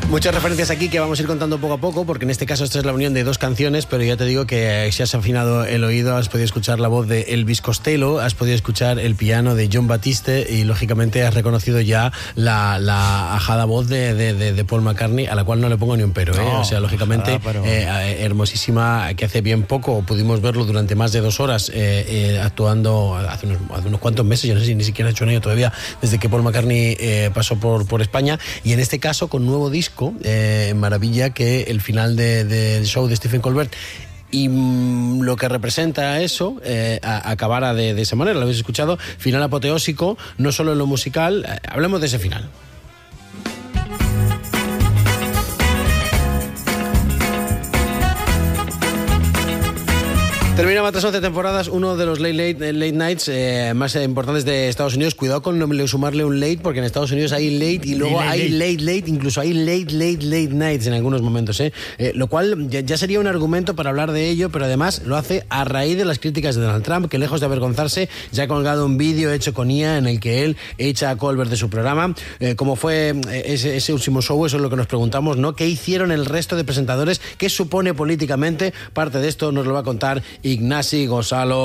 Muchas referencias aquí que vamos a ir contando poco a poco, porque en este caso esta es la unión de dos canciones, pero ya te digo que si has afinado el oído has podido escuchar la voz de Elvis Costello, has podido escuchar el piano de Jon Batiste y lógicamente has reconocido ya la ajada voz de Paul McCartney, a la cual no le pongo ni un pero, ¿eh? No, o sea, lógicamente hermosísima, que hace bien poco pudimos verlo durante más de 2 horas actuando hace unos cuantos meses, yo no sé si ni siquiera ha hecho un año todavía desde que Paul McCartney pasó por España, y en este caso con nuevo disco, maravilla que el final del show de Stephen Colbert y lo que representa eso acabara de esa manera. Lo habéis escuchado, final apoteósico, no solo en lo musical, hablemos de ese final. Terminaba tras 11 temporadas uno de los late nights más importantes de Estados Unidos. Cuidado con no sumarle un late, porque en Estados Unidos hay late y luego hay late, incluso hay late nights en algunos momentos, lo cual ya sería un argumento para hablar de ello, pero además lo hace a raíz de las críticas de Donald Trump, que lejos de avergonzarse ya ha colgado un vídeo hecho con IA en el que él echa a Colbert de su programa. ¿Cómo fue ese último show? Eso es lo que nos preguntamos, ¿no? ¿Qué hicieron el resto de presentadores? ¿Qué supone políticamente? Parte de esto nos lo va a contar Ignasi Gonzalo